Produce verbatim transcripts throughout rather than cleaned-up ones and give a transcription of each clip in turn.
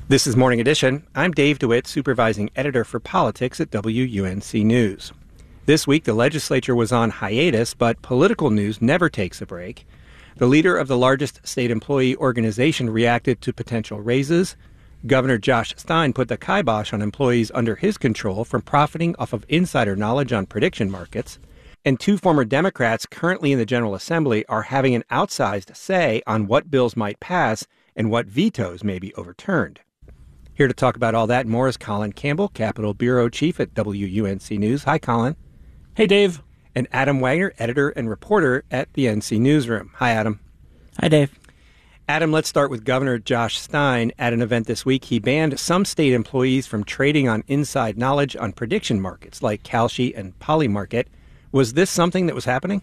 This is Morning Edition. I'm Dave DeWitt, supervising editor for politics at W U N C News. This week, the legislature was on hiatus, but political news never takes a break. The leader of the largest state employee organization reacted to potential raises. Governor Josh Stein put the kibosh on employees under his control from profiting off of insider knowledge on prediction markets. And two former Democrats currently in the General Assembly are having an outsized say on what bills might pass and what vetoes may be overturned. Here to talk about all that and more is Colin Campbell, Capitol Bureau Chief at W U N C News. Hi, Colin. Hey, Dave. And Adam Wagner, editor and reporter at the N C Newsroom. Hi, Adam. Hi, Dave. Adam, let's start with Governor Josh Stein. At an event this week, he banned some state employees from trading on inside knowledge on prediction markets like Kalshi and Polymarket. Was this something that was happening?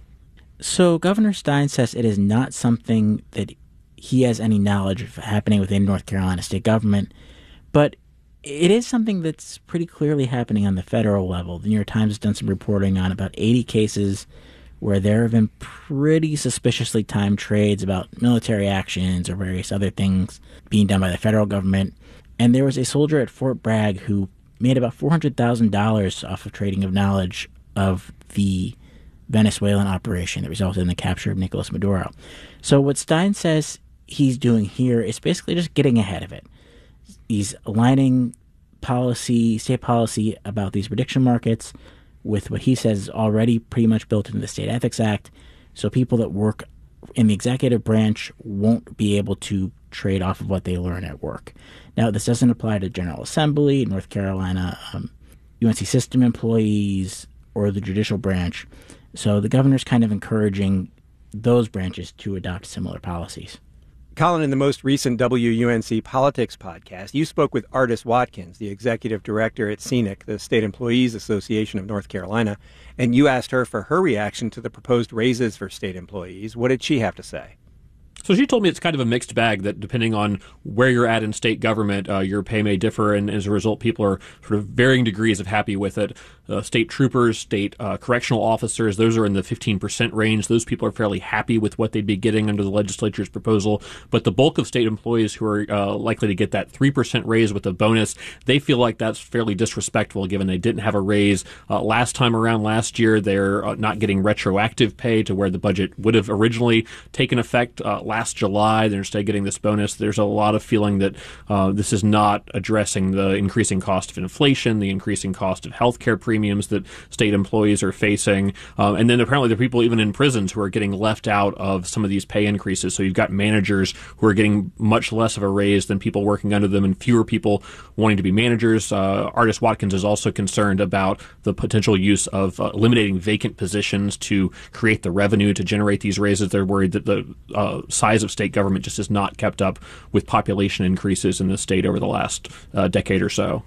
So Governor Stein says it is not something that he has any knowledge of happening within North Carolina state government, but it is something that's pretty clearly happening on the federal level. The New York Times has done some reporting on about eighty cases where there have been pretty suspiciously timed trades about military actions or various other things being done by the federal government. And there was a soldier at Fort Bragg who made about four hundred thousand dollars off of trading of knowledge of the Venezuelan operation that resulted in the capture of Nicolas Maduro. So what Stein says he's doing here is basically just getting ahead of it. He's aligning policy, state policy about these prediction markets with what he says is already pretty much built into the State Ethics Act. So people that work in the executive branch won't be able to trade off of what they learn at work. Now, this doesn't apply to General Assembly, North Carolina, um, U N C system employees, or the judicial branch. So the governor's kind of encouraging those branches to adopt similar policies. Colin, in the most recent W U N C Politics podcast, you spoke with Ardis Watkins, the executive director at S E N C, the State Employees Association of North Carolina, and you asked her for her reaction to the proposed raises for state employees. What did she have to say? So she told me it's kind of a mixed bag, that depending on where you're at in state government, uh, your pay may differ, and as a result, people are sort of varying degrees of happy with it. Uh, state troopers, state uh, correctional officers, those are in the fifteen percent range. Those people are fairly happy with what they'd be getting under the legislature's proposal. But the bulk of state employees who are uh, likely to get that three percent raise with a bonus, they feel like that's fairly disrespectful given they didn't have a raise uh, last time around last year. They're uh, not getting retroactive pay to where the budget would have originally taken effect uh, last July. They're instead getting this bonus. There's a lot of feeling that uh, this is not addressing the increasing cost of inflation, the increasing cost of healthcare premiums that state employees are facing. Um, and then apparently there are people even in prisons who are getting left out of some of these pay increases. So you've got managers who are getting much less of a raise than people working under them and fewer people wanting to be managers. Uh, Ardis Watkins is also concerned about the potential use of uh, eliminating vacant positions to create the revenue to generate these raises. They're worried that the uh, size of state government just has not kept up with population increases in the state over the last uh, decade or so.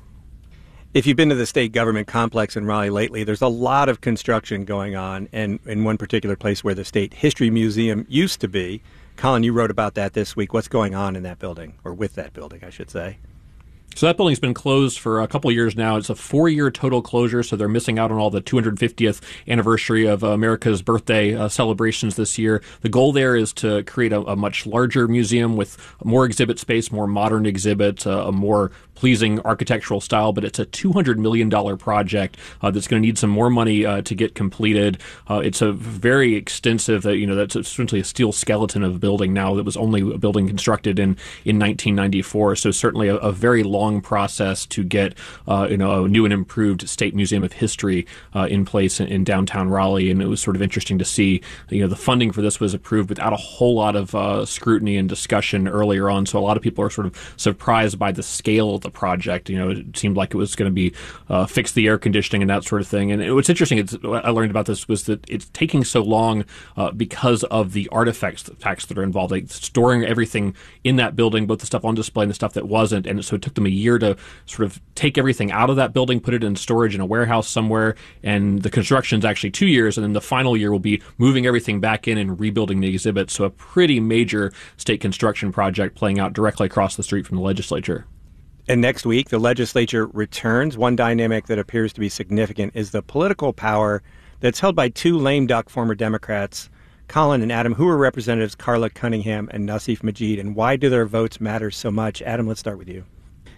If you've been to the state government complex in Raleigh lately, there's a lot of construction going on, and in one particular place where the State History Museum used to be. Colin, you wrote about that this week. What's going on in that building, or with that building, I should say? So that building's been closed for a couple of years now. It's a four-year total closure, so they're missing out on all the two hundred fiftieth anniversary of America's birthday uh, celebrations this year. The goal there is to create a, a much larger museum with more exhibit space, more modern exhibits, uh, a more pleasing architectural style, but it's a two hundred million dollars project uh, that's going to need some more money uh, to get completed. Uh, it's a very extensive, uh, you know, that's essentially a steel skeleton of a building now that was only a building constructed in, in nineteen ninety-four, so certainly a, a very long process to get uh, you know, a new and improved State Museum of History uh, in place in, in downtown Raleigh, and it was sort of interesting to see, you know, the funding for this was approved without a whole lot of uh, scrutiny and discussion earlier on, so a lot of people are sort of surprised by the scale of the project. You know, it seemed like it was going to be uh, fix the air conditioning and that sort of thing. And it, what's interesting, it's, what I learned about this was that it's taking so long uh, because of the artifacts facts that are involved, like storing everything in that building, both the stuff on display and the stuff that wasn't. And so it took them a year to sort of take everything out of that building, put it in storage in a warehouse somewhere. And the construction's actually two years. And then the final year will be moving everything back in and rebuilding the exhibit. So a pretty major state construction project playing out directly across the street from the legislature. And next week, the legislature returns. One dynamic that appears to be significant is the political power that's held by two lame duck former Democrats, Colin and Adam, who are Representatives Carla Cunningham and Nassif Majid. And why do their votes matter so much? Adam, let's start with you.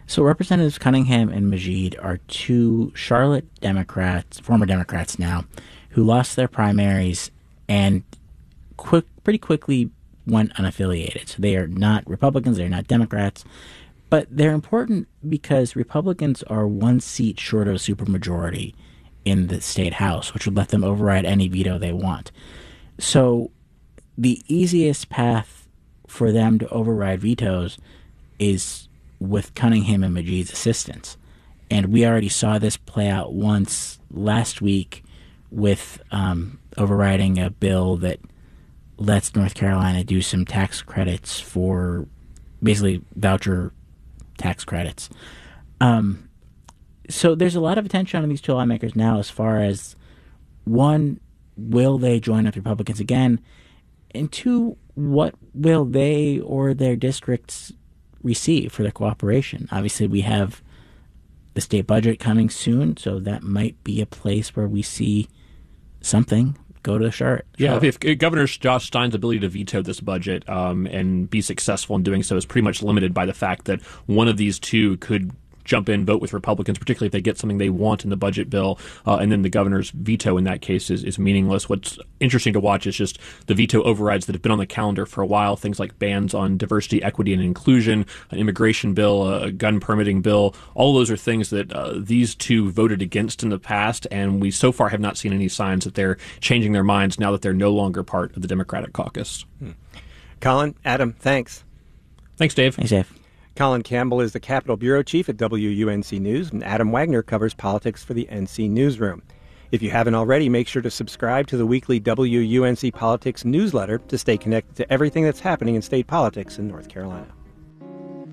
So Representatives Cunningham and Majid are two Charlotte Democrats, former Democrats now, who lost their primaries and quick, pretty quickly went unaffiliated. So they are not Republicans, they're not Democrats, but they're important because Republicans are one seat short of a supermajority in the state house, which would let them override any veto they want. So the easiest path for them to override vetoes is with Cunningham and Majid's assistance. And we already saw this play out once last week with um, overriding a bill that lets North Carolina do some tax credits for basically voucher tax credits. Um, so there's a lot of attention on these two lawmakers now as far as, one, will they join with Republicans again? And two, what will they or their districts receive for their cooperation? Obviously, we have the state budget coming soon, so that might be a place where we see something go to Charlotte. Yeah, if, if Governor Josh Stein's ability to veto this budget um, and be successful in doing so is pretty much limited by the fact that one of these two could jump in, vote with Republicans, particularly if they get something they want in the budget bill, uh, and then the governor's veto in that case is, is meaningless. What's interesting to watch is just the veto overrides that have been on the calendar for a while, things like bans on diversity, equity, and inclusion, an immigration bill, a gun permitting bill. All those are things that uh, these two voted against in the past, and we so far have not seen any signs that they're changing their minds now that they're no longer part of the Democratic caucus. Hmm. Colin, Adam, thanks. Thanks, Dave. Thanks, Dave. Colin Campbell is the Capitol Bureau Chief at W U N C News, and Adam Wagner covers politics for the N C Newsroom. If you haven't already, make sure to subscribe to the weekly W U N C Politics newsletter to stay connected to everything that's happening in state politics in North Carolina.